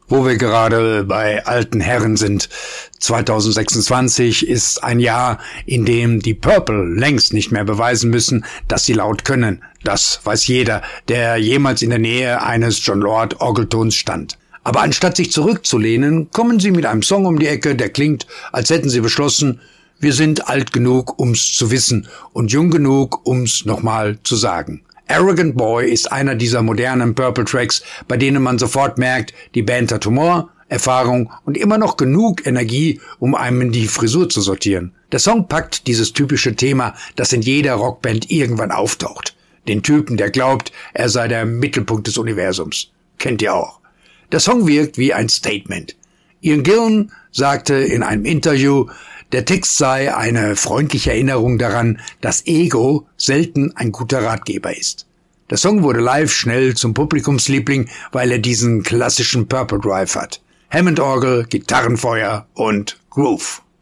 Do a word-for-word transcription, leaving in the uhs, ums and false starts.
Wo wir gerade bei alten Herren sind. zwanzig sechsundzwanzig ist ein Jahr, in dem die Purple längst nicht mehr beweisen müssen, dass sie laut können. Das weiß jeder, der jemals in der Nähe eines Jon Lord Orgeltons stand. Aber anstatt sich zurückzulehnen, kommen sie mit einem Song um die Ecke, der klingt, als hätten sie beschlossen, wir sind alt genug, um's zu wissen und jung genug, um's nochmal zu sagen. Arrogant Boy ist einer dieser modernen Purple-Tracks, bei denen man sofort merkt, die Band hat Humor, Erfahrung und immer noch genug Energie, um einem die Frisur zu sortieren. Der Song packt dieses typische Thema, das in jeder Rockband irgendwann auftaucht. Den Typen, der glaubt, er sei der Mittelpunkt des Universums. Kennt ihr auch. Der Song wirkt wie ein Statement. Ian Gillan sagte in einem Interview, der Text sei eine freundliche Erinnerung daran, dass Ego selten ein guter Ratgeber ist. Der Song wurde live schnell zum Publikumsliebling, weil er diesen klassischen Purple Drive hat. Hammond-Orgel, Gitarrenfeuer und Groove.